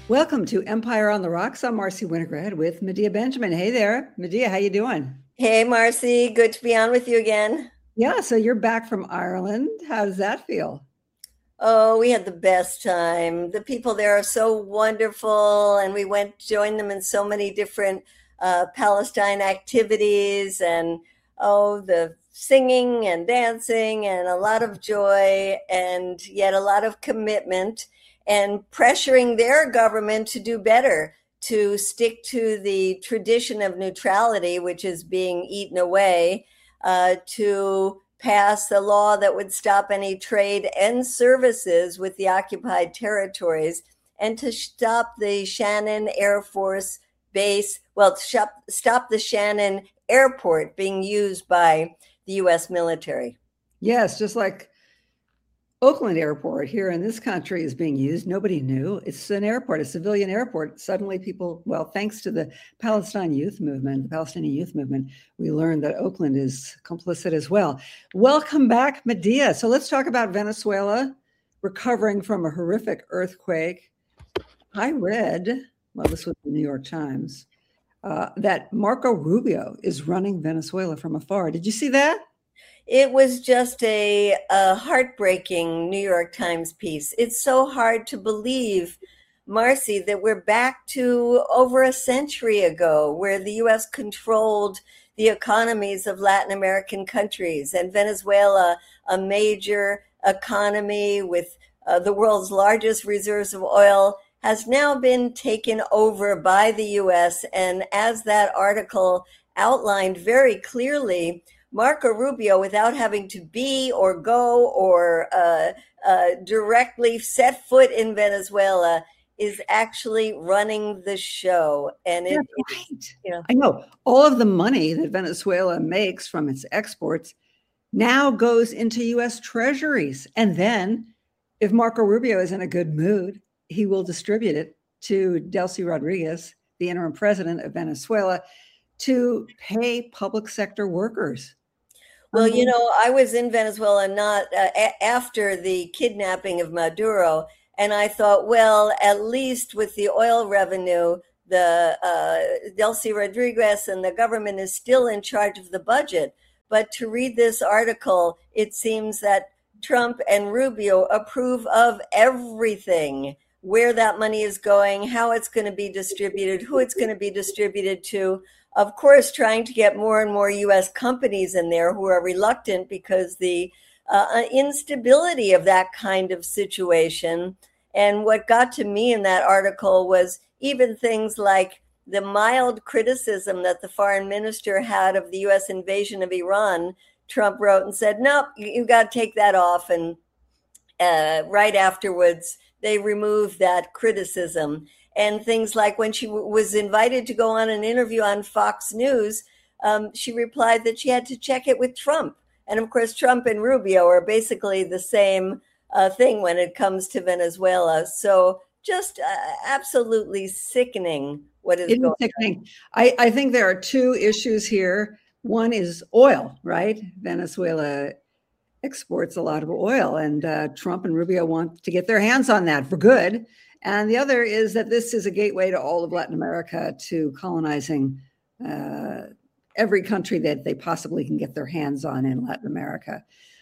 Welcome to Empire on the Rocks. I'm Marcy Winograd with Medea Benjamin. Hey there, Medea. How you doing? Hey, Marcy, good to be on with you again. Yeah, so you're back from Ireland. How does that feel? Oh, we had the best time. The people there are so wonderful, and we went joined them in so many different Palestine activities, and the singing and dancing, and a lot of joy, and yet a lot of commitment, and pressuring their government to do better, to stick to the tradition of neutrality, which is being eaten away, to pass a law that would stop any trade and services with the occupied territories, and to stop the Shannon Air Force Base, well, stop the Shannon Airport being used by the U.S. military. Yes, just like Oakland Airport here in this country is being used. Nobody knew. It's an airport, a civilian airport. Suddenly people, well, thanks to the Palestinian youth movement, we learned that Oakland is complicit as well. Welcome back, Medea. So let's talk about Venezuela recovering from a horrific earthquake. I read, well, this was the New York Times, that Marco Rubio is running Venezuela from afar. Did you see that? It was just a heartbreaking New York Times piece. It's so hard to believe, Marcy, that we're back to over a century ago, where the U.S. controlled the economies of Latin American countries, and Venezuela, a major economy with the world's largest reserves of oil, has now been taken over by the U.S. And as that article outlined very clearly, Marco Rubio, without having to be or go or directly set foot in Venezuela, is actually running the show. And That's right. I know all of the money that Venezuela makes from its exports now goes into U.S. treasuries. And then if Marco Rubio is in a good mood, he will distribute it to Delcy Rodriguez, the interim president of Venezuela, to pay public sector workers. Well, I was in Venezuela not after the kidnapping of Maduro, and I thought, well, at least with the oil revenue, the Delcy Rodriguez and the government is still in charge of the budget. But to read this article, it seems that Trump and Rubio approve of everything, where that money is going, how it's going to be distributed, who it's going to be distributed to. Of course, trying to get more and more U.S. companies in there who are reluctant because the instability of that kind of situation. And what got to me in that article was even things like the mild criticism that the foreign minister had of the U.S. invasion of Iran. Trump wrote and said, "Nope, you got to take that off." And right afterwards, they removed that criticism. And things like when she was invited to go on an interview on Fox News, she replied that she had to check it with Trump. And of course, Trump and Rubio are basically the same thing when it comes to Venezuela. So just absolutely sickening what is going on. I think there are two issues here. One is oil, right? Venezuela exports a lot of oil, and Trump and Rubio want to get their hands on that for good. And the other is that this is a gateway to all of Latin America, to colonizing every country that they possibly can get their hands on in Latin America.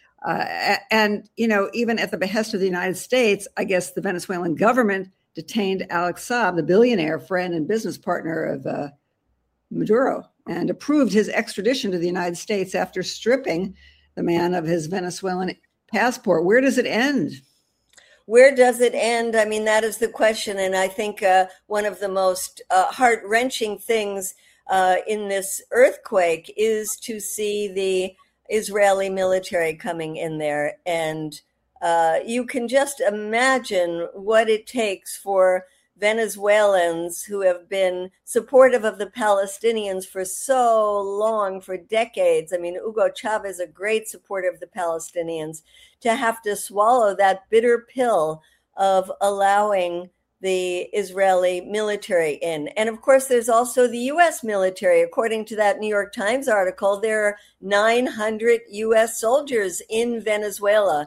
And, even at the behest of the United States, I guess the Venezuelan government detained Alex Saab, the billionaire friend and business partner of Maduro, and approved his extradition to the United States after stripping the man of his Venezuelan passport. Where does it end? Where does it end? I mean, that is the question. And I think one of the most heart-wrenching things in this earthquake is to see the Israeli military coming in there. And you can just imagine what it takes for Venezuelans who have been supportive of the Palestinians for so long, for decades. I mean, Hugo Chavez, a great supporter of the Palestinians, to have to swallow that bitter pill of allowing the Israeli military in. And of course, there's also the U.S. military. According to that New York Times article, there are 900 U.S. soldiers in Venezuela.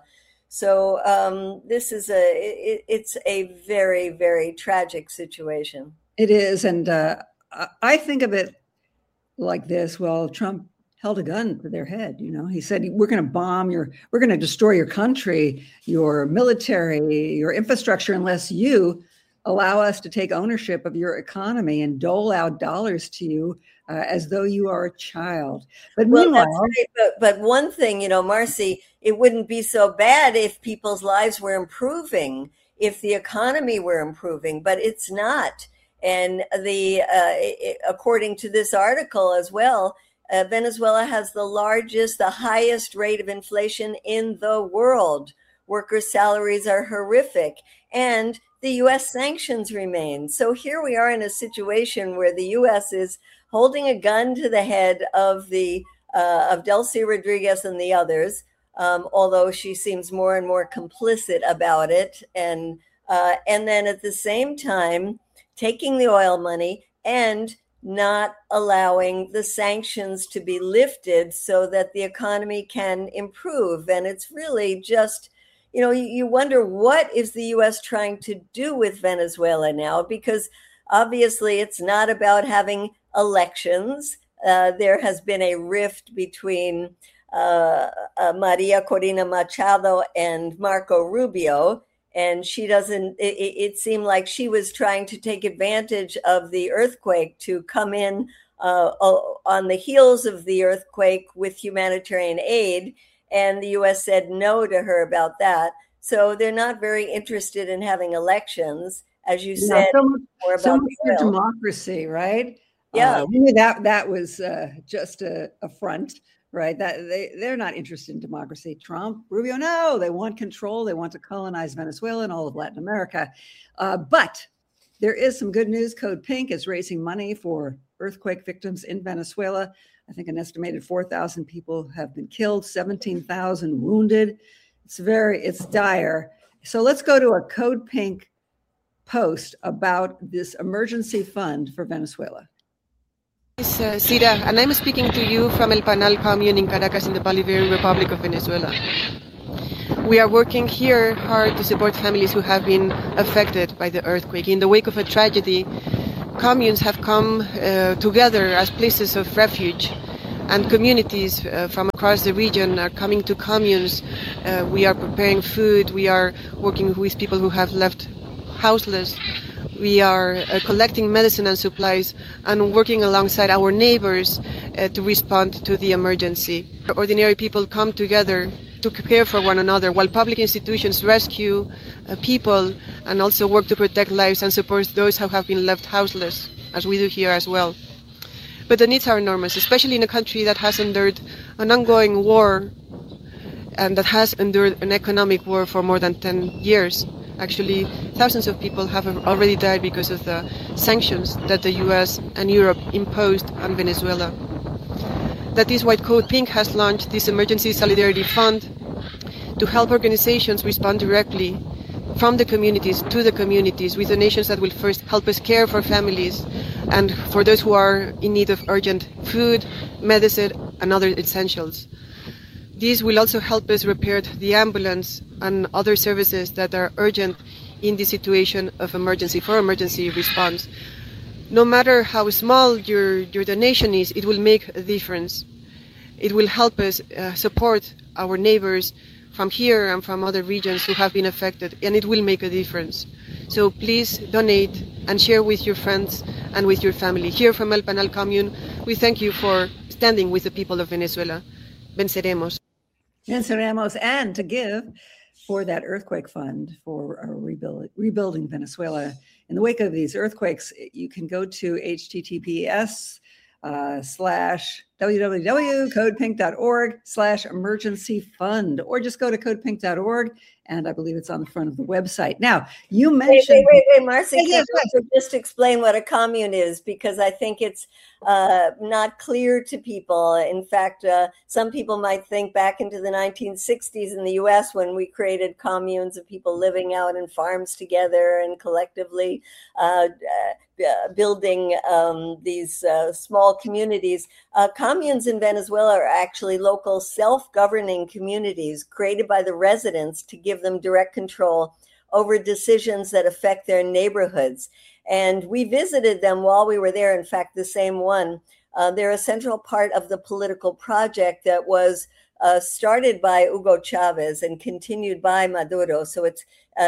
So this is it's a very, very tragic situation. It is. And I think of it like this. Well, Trump held a gun to their head. He said, we're going to destroy your country, your military, your infrastructure, unless you allow us to take ownership of your economy and dole out dollars to you as though you are a child. But meanwhile, right. But one thing, Marcy, it wouldn't be so bad if people's lives were improving, if the economy were improving, but it's not. And according to this article as well, Venezuela has the highest rate of inflation in the world. Workers' salaries are horrific, and the U.S. sanctions remain. So here we are in a situation where the U.S. is holding a gun to the head of Delcy Rodriguez and the others, although she seems more and more complicit about it, and then at the same time taking the oil money and not allowing the sanctions to be lifted so that the economy can improve. And it's really just, you wonder, what is the U.S. trying to do with Venezuela now? Because obviously it's not about having elections. There has been a rift between Maria Corina Machado and Marco Rubio. And it seemed like she was trying to take advantage of the earthquake to come in on the heels of the earthquake with humanitarian aid. And the U.S. said no to her about that. So they're not very interested in having elections, as you said. So much for democracy, right? Yeah. That was just a front. Right, that they're not interested in democracy. Trump, Rubio, no, they want control. They want to colonize Venezuela and all of Latin America. But there is some good news. Code Pink is raising money for earthquake victims in Venezuela. I think an estimated 4,000 people have been killed, 17,000 wounded. It's dire. So let's go to a Code Pink post about this emergency fund for Venezuela. Sira, and I'm speaking to you from El Panal commune in Caracas in the Bolivarian Republic of Venezuela. We are working here hard to support families who have been affected by the earthquake. In the wake of a tragedy, communes have come together as places of refuge, and communities from across the region are coming to communes. We are preparing food, we are working with people who have left houseless. We are collecting medicine and supplies and working alongside our neighbors to respond to the emergency. Ordinary people come together to care for one another, while public institutions rescue people and also work to protect lives and support those who have been left houseless, as we do here as well. But the needs are enormous, especially in a country that has endured an ongoing war and that has endured an economic war for more than 10 years. Actually, thousands of people have already died because of the sanctions that the US and Europe imposed on Venezuela. That is why Code Pink has launched this Emergency Solidarity Fund to help organizations respond directly from the communities to the communities with donations that will first help us care for families and for those who are in need of urgent food, medicine, and other essentials. These will also help us repair the ambulance and other services that are urgent in the situation of emergency response. No matter how small your donation is, it will make a difference. It will help us support our neighbors from here and from other regions who have been affected, and it will make a difference. So please donate and share with your friends and with your family. Here from El Panal Commune, we thank you for standing with the people of Venezuela. Venceremos. Venceremos, and to give for that earthquake fund for rebuilding Venezuela. In the wake of these earthquakes, you can go to https:/www.codepink.org/emergency fund, or just go to codepink.org, and I believe it's on the front of the website. Now, you mentioned... Wait, Marcy, can you just explain what a commune is? Because I think it's not clear to people. In fact, some people might think back into the 1960s in the U.S. when we created communes of people living out in farms together and collectively building these small communities. communes in Venezuela are actually local self-governing communities created by the residents to give them direct control over decisions that affect their neighborhoods. And we visited them while we were there. In fact, the same one. They're a central part of the political project that was started by Hugo Chavez and continued by Maduro. So it's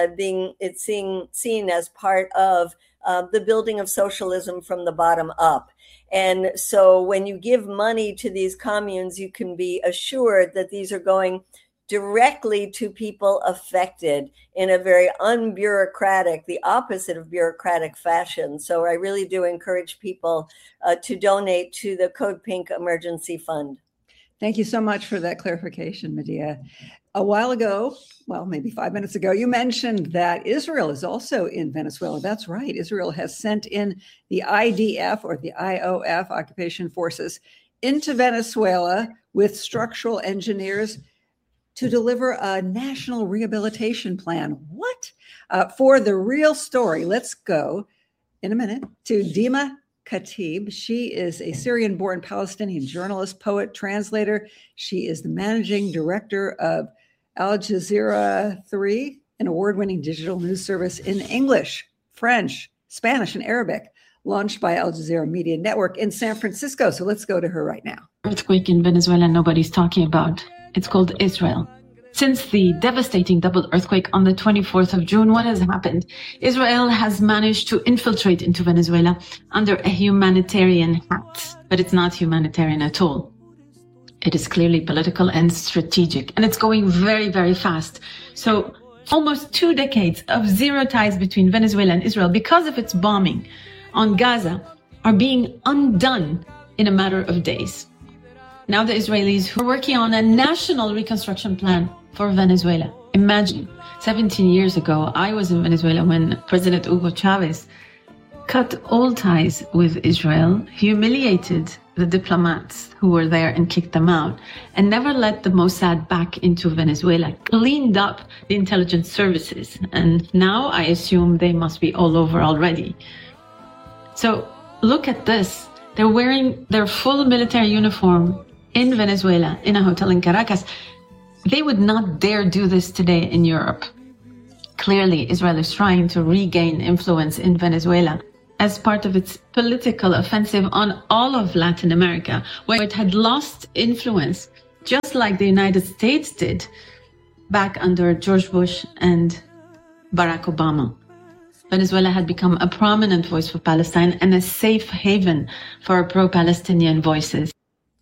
seen as part of the building of socialism from the bottom up. And so when you give money to these communes, you can be assured that these are going directly to people affected in a very unbureaucratic, the opposite of bureaucratic fashion. So I really do encourage people to donate to the Code Pink Emergency Fund. Thank you so much for that clarification, Medea. A while ago, well, maybe 5 minutes ago, you mentioned that Israel is also in Venezuela. That's right. Israel has sent in the IDF, or the IOF, occupation forces, into Venezuela with structural engineers to deliver a national rehabilitation plan. What? For the real story, let's go in a minute to Dima Khatib. She is a Syrian-born Palestinian journalist, poet, translator. She is the managing director of Al Jazeera 3, an award-winning digital news service in English, French, Spanish, and Arabic, launched by Al Jazeera Media Network in San Francisco. So let's go to her right now. Earthquake in Venezuela nobody's talking about. It's called Israel. Since the devastating double earthquake on the 24th of June, what has happened? Israel has managed to infiltrate into Venezuela under a humanitarian hat, but it's not humanitarian at all. It is clearly political and strategic, and it's going very, very fast. So almost 2 decades of zero ties between Venezuela and Israel because of its bombing on Gaza are being undone in a matter of days. Now the Israelis are working on a national reconstruction plan for Venezuela. Imagine, 17 years ago, I was in Venezuela when President Hugo Chavez cut all ties with Israel, humiliated the diplomats who were there and kicked them out, and never let the Mossad back into Venezuela, cleaned up the intelligence services. And now I assume they must be all over already. So look at this. They're wearing their full military uniform in Venezuela, in a hotel in Caracas. They would not dare do this today in Europe. Clearly, Israel is trying to regain influence in Venezuela as part of its political offensive on all of Latin America, where it had lost influence, just like the United States did back under George Bush and Barack Obama. Venezuela had become a prominent voice for Palestine and a safe haven for pro-Palestinian voices.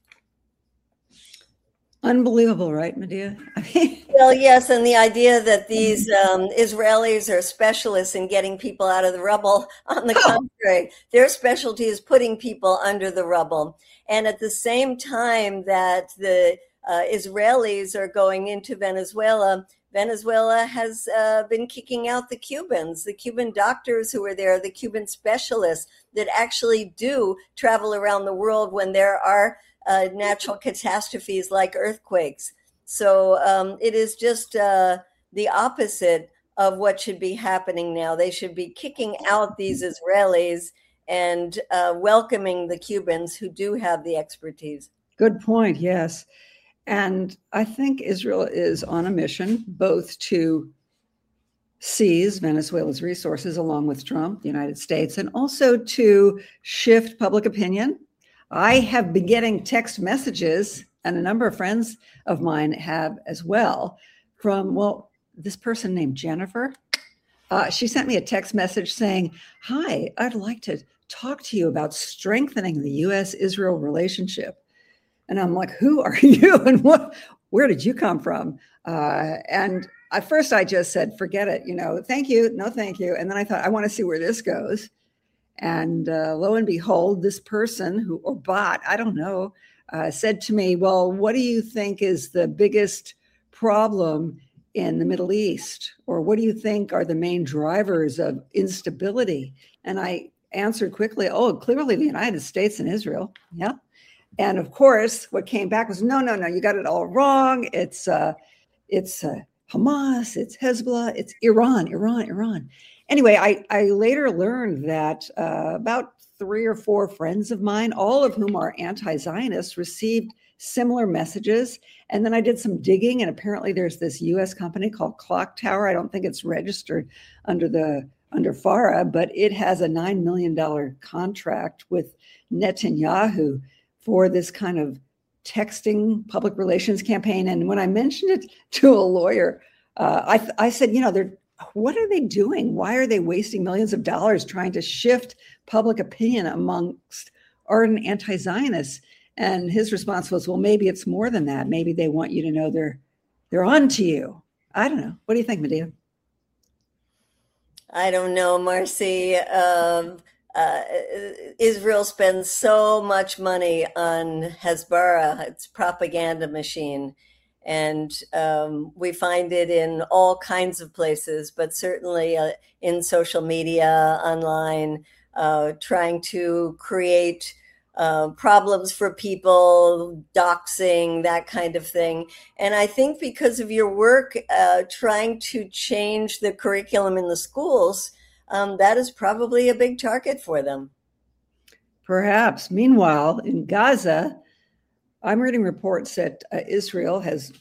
Unbelievable, right, Medea? Well, yes, and the idea that these Israelis are specialists in getting people out of the rubble, on the contrary, their specialty is putting people under the rubble. And at the same time that the Israelis are going into Venezuela, Venezuela has been kicking out the Cubans, the Cuban doctors who are there, the Cuban specialists that actually do travel around the world when there are natural catastrophes like earthquakes. So it is just the opposite of what should be happening now. They should be kicking out these Israelis and welcoming the Cubans who do have the expertise. Good point, yes. And I think Israel is on a mission both to seize Venezuela's resources along with Trump, the United States, and also to shift public opinion. I have been getting text messages, and a number of friends of mine have as well, from, well, this person named Jennifer. She sent me a text message saying, "Hi, I'd like to talk to you about strengthening the U.S.-Israel relationship." And I'm like, who are you and where did you come from? And at first I just said, forget it, thank you, no thank you. And then I thought, I want to see where this goes. And lo and behold, this person or bot, I don't know, said to me, well, what do you think is the biggest problem in the Middle East? Or what do you think are the main drivers of instability? And I answered quickly, clearly the United States and Israel. Yeah. And of course, what came back was, no, you got it all wrong. It's Hamas, it's Hezbollah, it's Iran. Anyway, I later learned that about 3 or 4 friends of mine, all of whom are anti-Zionists, received similar messages. And then I did some digging, and apparently there's this U.S. company called Clock Tower. I don't think it's registered under FARA, but it has a $9 million contract with Netanyahu for this kind of texting public relations campaign. And when I mentioned it to a lawyer, I said, what are they doing? Why are they wasting millions of dollars trying to shift public opinion amongst ardent anti-Zionists? And his response was, well, maybe it's more than that. Maybe they want you to know they're on to you. I don't know. What do you think, Medea? I don't know, Marcy. Israel spends so much money on Hezbollah, its propaganda machine. And we find it in all kinds of places, but certainly in social media, online, trying to create problems for people, doxing, that kind of thing. And I think because of your work trying to change the curriculum in the schools, that is probably a big target for them. Perhaps. Meanwhile, in Gaza, I'm reading reports that Israel has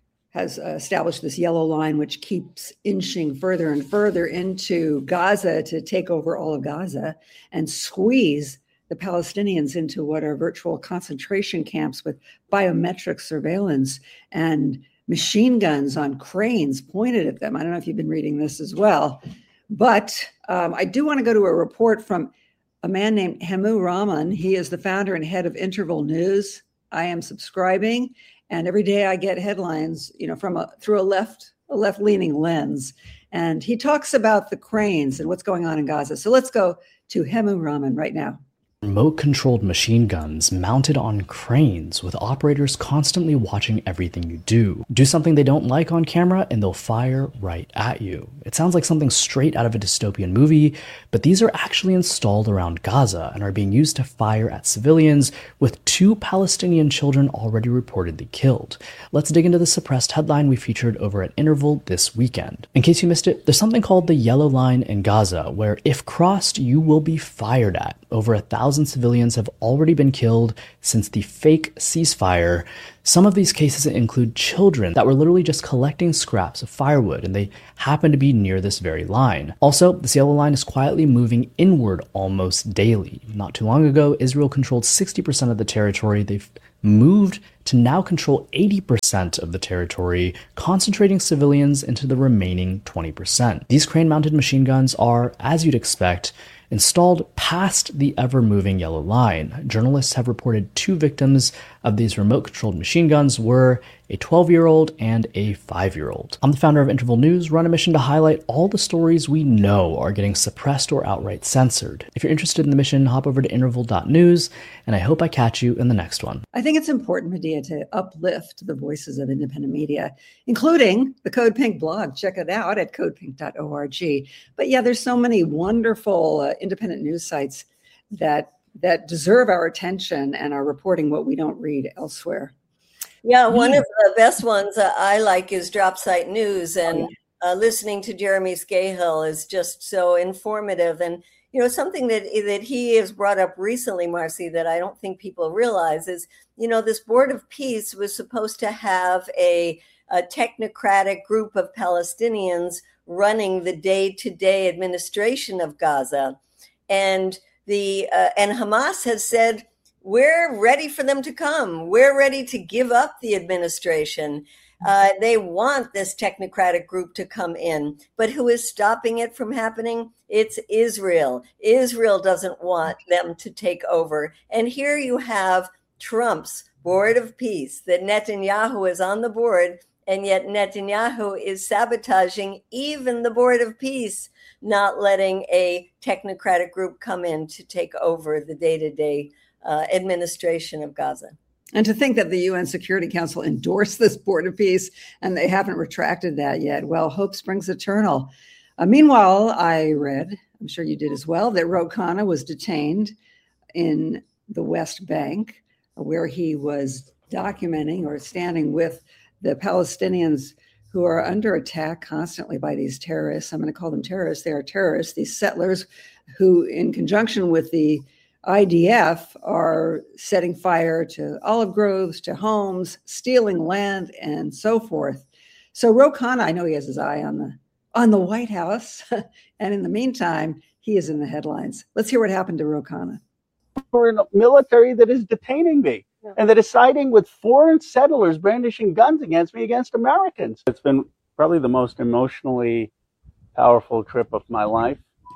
established this yellow line, which keeps inching further and further into Gaza to take over all of Gaza and squeeze the Palestinians into what are virtual concentration camps with biometric surveillance and machine guns on cranes pointed at them. I don't know if you've been reading this as well, but I do want to go to a report from a man named Hemu Rahman. He is the founder and head of Interval News. I am subscribing, and every day I get headlines, through a left-leaning lens. And he talks about the cranes and what's going on in Gaza. So let's go to Hemu Rahman right now. Remote-controlled machine guns mounted on cranes with operators constantly watching everything you do. Do something they don't like on camera and they'll fire right at you. It sounds like something straight out of a dystopian movie, but these are actually installed around Gaza and are being used to fire at civilians, with 2 Palestinian children already reportedly killed. Let's dig into the suppressed headline we featured over at Interval this weekend. In case you missed it, there's something called the Yellow Line in Gaza, where if crossed, you will be fired at. Over 1,000 civilians have already been killed since the fake ceasefire. Some of these cases include children that were literally just collecting scraps of firewood, and they happen to be near this very line. Also, this yellow line is quietly moving inward almost daily. Not too long ago, Israel controlled 60% of the territory. They've moved to now control 80% of the territory, concentrating civilians into the remaining 20%. These crane-mounted machine guns are, as you'd expect, installed past the ever-moving yellow line. Journalists have reported 2 victims of these remote-controlled machine guns were a 12-year-old and a 5-year-old. I'm the founder of Interval News, run a mission to highlight all the stories we know are getting suppressed or outright censored. If you're interested in the mission, hop over to interval.news, and I hope I catch you in the next one. I think it's important, Medea, to uplift the voices of independent media, including the Code Pink blog. Check it out at codepink.org. But yeah, there's so many wonderful independent news sites that deserve our attention and are reporting what we don't read elsewhere. Yeah, one of the best ones I like is Dropsite News, and listening to Jeremy Scahill is just so informative. And something that he has brought up recently, Marcy, that I don't think people realize is, this Board of Peace was supposed to have a technocratic group of Palestinians running the day-to-day administration of Gaza, and Hamas has said, we're ready for them to come. We're ready to give up the administration. They want this technocratic group to come in. But who is stopping it from happening? It's Israel. Israel doesn't want them to take over. And here you have Trump's Board of Peace, that Netanyahu is on the board, and yet Netanyahu is sabotaging even the Board of Peace, not letting a technocratic group come in to take over the day-to-day administration of Gaza. And to think that the UN Security Council endorsed this Board of Peace and they haven't retracted that yet. Well, hope springs eternal. Meanwhile, I read, I'm sure you did as well, that Ro Khanna was detained in the West Bank, where he was documenting or standing with the Palestinians who are under attack constantly by these terrorists. I'm going to call them terrorists. They are terrorists, these settlers who, in conjunction with the IDF, are setting fire to olive groves, to homes, stealing land, and so forth. So Ro Khanna, I know he has his eye on the White House, and in the meantime, he is in the headlines. Let's hear what happened to Ro Khanna. For a military that is detaining me and that is siding with foreign settlers brandishing guns against me, against Americans. It's been probably the most emotionally powerful trip of my life.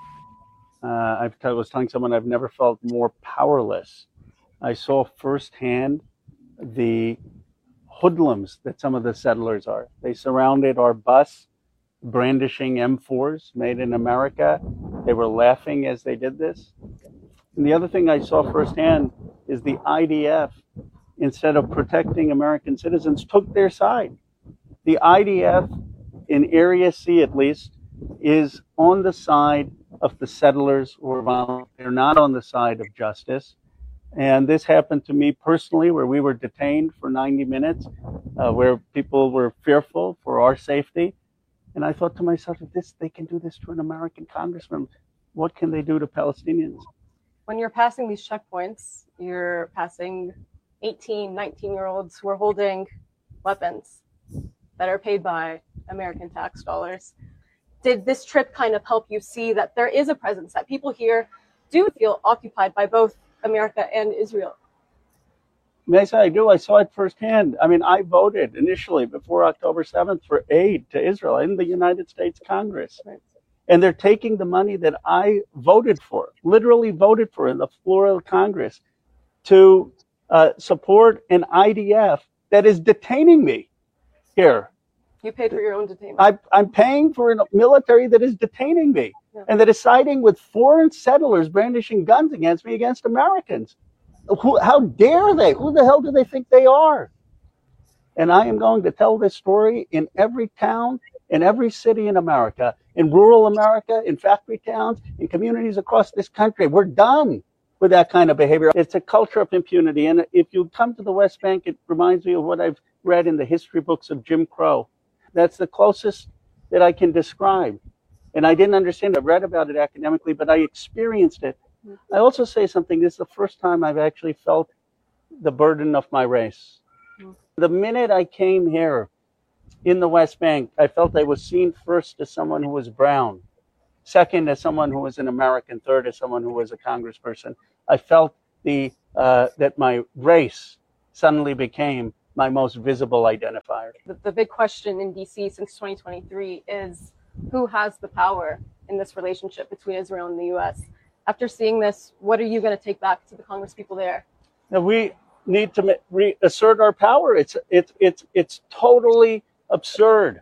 I was telling someone I've never felt more powerless. I saw firsthand the hoodlums that some of the settlers are. They surrounded our bus, brandishing M4s made in America. They were laughing as they did this. And the other thing I saw firsthand is the IDF, instead of protecting American citizens, took their side. The IDF, in Area C at least, is on the side of the settlers who are violent. They're not on the side of justice. And this happened to me personally, where we were detained for 90 minutes, where people were fearful for our safety. And I thought to myself, if they can do this to an American congressman, what can they do to Palestinians? When you're passing these checkpoints, you're passing 18, 19-year-olds who are holding weapons that are paid by American tax dollars. Did this trip kind of help you see that there is a presence, that people here do feel occupied by both America and Israel? Yes, I do. I saw it firsthand. I mean, I voted initially before October 7th for aid to Israel in the United States Congress. Right. And they're taking the money that I voted for, literally voted for in the floor of Congress, to support an IDF that is detaining me here. You paid for your own detainment. I'm paying for a military that is detaining me and that is siding with foreign settlers brandishing guns against me, against Americans. How dare they? Who the hell do they think they are? And I am going to tell this story in every town, in every city in America, in rural America, in factory towns, in communities across this country. We're done with that kind of behavior. It's a culture of impunity. And if you come to the West Bank, it reminds me of what I've read in the history books of Jim Crow. That's the closest that I can describe. And I didn't understand it. I read about it academically, but I experienced it. I also say something. This is the first time I've actually felt the burden of my race. The minute I came here in the West Bank, I felt I was seen first as someone who was brown, second as someone who was an American, third as someone who was a congressperson. I felt that my race suddenly became my most visible identifier. The big question in DC since 2023 is who has the power in this relationship between Israel and the U.S.? After seeing this, what are you going to take back to the congresspeople there? Now, we need to reassert our power. It's totally absurd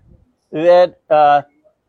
that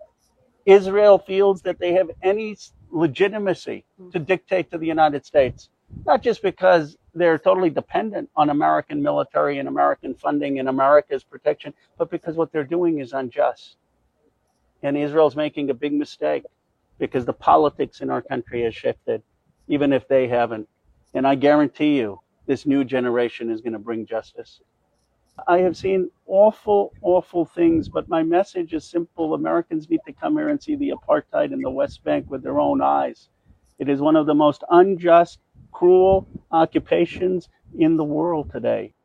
Israel feels that they have any legitimacy to dictate to the United States, not just because they're totally dependent on American military and American funding and America's protection, but because what they're doing is unjust. And Israel's making a big mistake because the politics in our country has shifted, even if they haven't. And I guarantee you, this new generation is going to bring justice. I have seen awful, awful things, but my message is simple. Americans need to come here and see the apartheid in the West Bank with their own eyes. It is one of the most unjust, cruel occupations in the world today.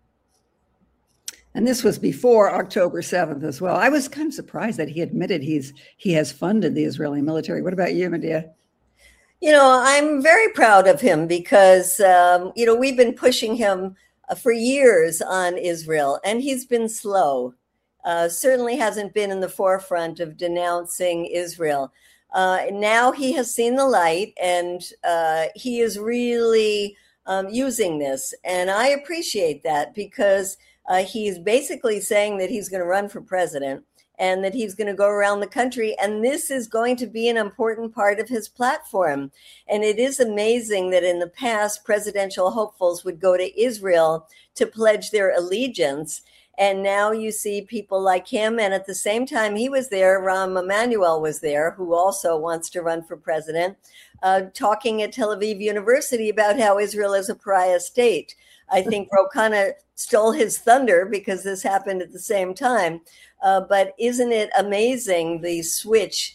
And this was before October 7th as well. I was kind of surprised that he admitted he has funded the Israeli military. What about you, Medea? You know, I'm very proud of him because, we've been pushing him for years on Israel, and he's been slow. Certainly hasn't been in the forefront of denouncing Israel. Now he has seen the light, and he is really using this. And I appreciate that because he's basically saying that he's going to run for president and that he's going to go around the country. And this is going to be an important part of his platform. And it is amazing that in the past, presidential hopefuls would go to Israel to pledge their allegiance. And now you see people like him. And at the same time he was there, Rahm Emanuel was there, who also wants to run for president, talking at Tel Aviv University about how Israel is a pariah state. I think Ro Khanna stole his thunder because this happened at the same time. But isn't it amazing, the switch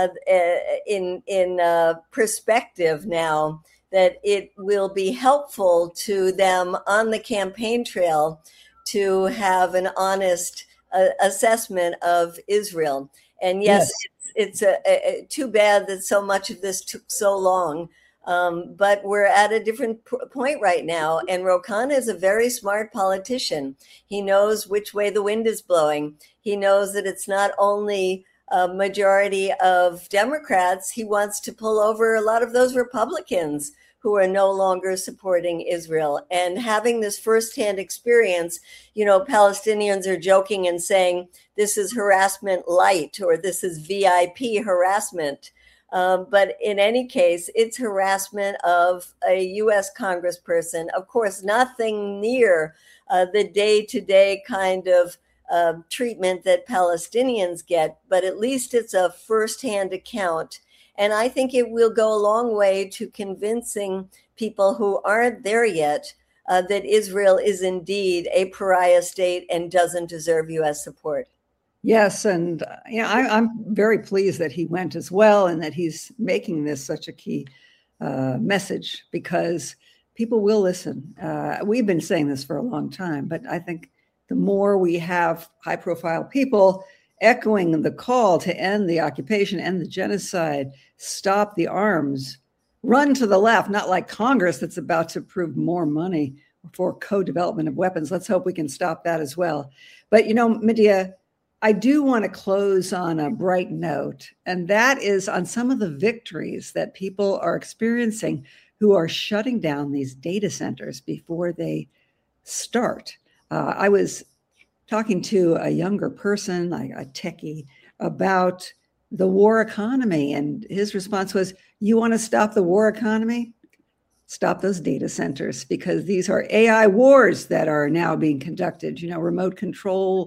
in perspective now, that it will be helpful to them on the campaign trail to have an honest assessment of Israel. And yes. It's too bad that so much of this took so long, but we're at a different point right now. And Ro Khanna is a very smart politician. He knows which way the wind is blowing. He knows that it's not only a majority of Democrats. He wants to pull over a lot of those Republicans who are no longer supporting Israel. And having this firsthand experience, Palestinians are joking and saying this is harassment light or this is VIP harassment. But in any case, it's harassment of a U.S. congressperson. Of course, nothing near the day-to-day kind of treatment that Palestinians get, but at least it's a firsthand account. And I think it will go a long way to convincing people who aren't there yet that Israel is indeed a pariah state and doesn't deserve U.S. support. Yes, and I'm very pleased that he went as well, and that he's making this such a key message, because people will listen. We've been saying this for a long time, but I think the more we have high-profile people echoing the call to end the occupation, end the genocide, stop the arms, run to the left, not like Congress that's about to approve more money for co-development of weapons. Let's hope we can stop that as well. But, Medea, I do want to close on a bright note, and that is on some of the victories that people are experiencing who are shutting down these data centers before they start. I was talking to a younger person, like a techie, about the war economy. And his response was, you want to stop the war economy? Stop those data centers, because these are AI wars that are now being conducted, remote controlled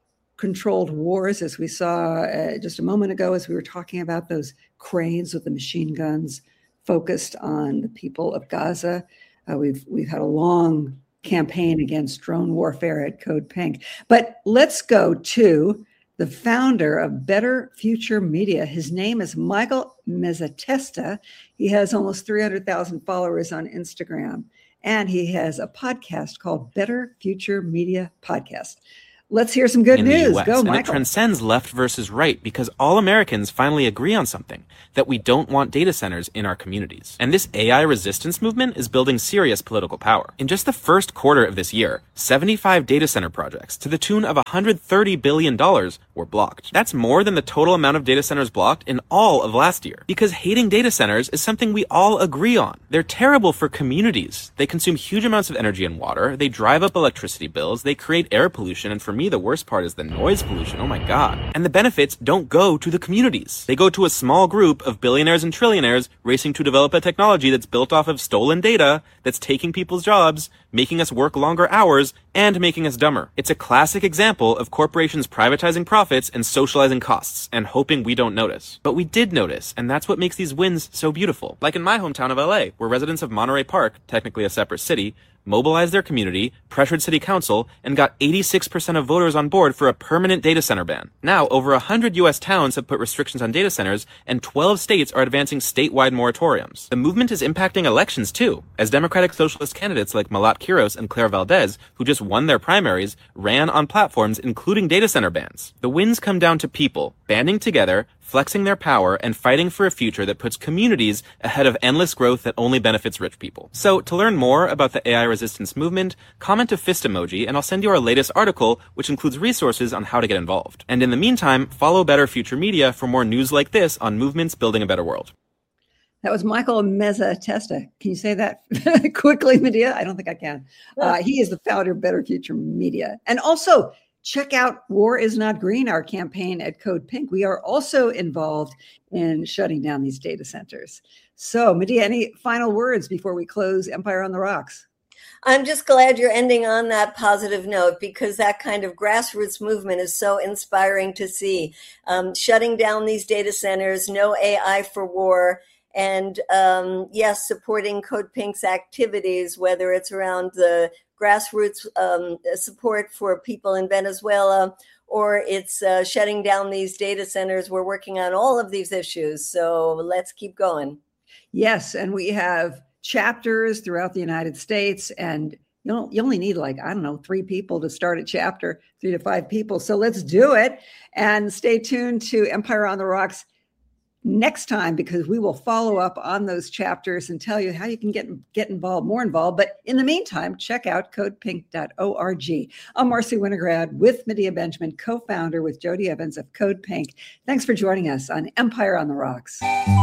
wars, as we saw just a moment ago, as we were talking about those cranes with the machine guns focused on the people of Gaza. We've had a long campaign against drone warfare at Code Pink. But let's go to the founder of Better Future Media. His name is Michael Mezzatesta. He has almost 300,000 followers on Instagram, and he has a podcast called Better Future Media Podcast. Let's hear some good news. Go, Michael. And it transcends left versus right, because all Americans finally agree on something, that we don't want data centers in our communities. And this AI resistance movement is building serious political power. In just the first quarter of this year, 75 data center projects to the tune of $130 billion were blocked. That's more than the total amount of data centers blocked in all of last year. Because hating data centers is something we all agree on. They're terrible for communities. They consume huge amounts of energy and water. They drive up electricity bills. They create air pollution. And for me, the worst part is the noise pollution. Oh my God. And the benefits don't go to the communities. They go to a small group of billionaires and trillionaires racing to develop a technology that's built off of stolen data, that's taking people's jobs, making us work longer hours, and making us dumber. It's a classic example of corporations privatizing profits and socializing costs and hoping we don't notice. But we did notice, and that's what makes these wins so beautiful. Like in my hometown of LA, where residents of Monterey Park, technically a separate city, mobilized their community, pressured city council, and got 86% of voters on board for a permanent data center ban. Now, over 100 U.S. towns have put restrictions on data centers, and 12 states are advancing statewide moratoriums. The movement is impacting elections, too, as Democratic Socialist candidates like Malat Quiros and Claire Valdez, who just won their primaries, ran on platforms including data center bans. The wins come down to people banding together, flexing their power, and fighting for a future that puts communities ahead of endless growth that only benefits rich people. So, to learn more about the AI resistance movement, comment a fist emoji, and I'll send you our latest article, which includes resources on how to get involved. And in the meantime, follow Better Future Media for more news like this on movements building a better world. That was Michael Mezzatesta. Can you say that quickly, Medea? I don't think I can. He is the founder of Better Future Media. And also, check out War is Not Green, our campaign at Code Pink. We are also involved in shutting down these data centers. So, Medea, any final words before we close Empire on the Rocks? I'm just glad you're ending on that positive note, because that kind of grassroots movement is so inspiring to see. Shutting down these data centers, no AI for war, and yes, supporting Code Pink's activities, whether it's around the grassroots support for people in Venezuela, or it's shutting down these data centers. We're working on all of these issues. So let's keep going. Yes, and we have chapters throughout the United States, and you only need 3 people to start a chapter, 3 to 5 people. So let's do it. And stay tuned to Empire on the Rocks next time, because we will follow up on those chapters and tell you how you can get involved, more involved. But in the meantime, check out codepink.org. I'm Marcy Winograd with Medea Benjamin, co-founder with Jody Evans of Code Pink. Thanks for joining us on Empire on the Rocks.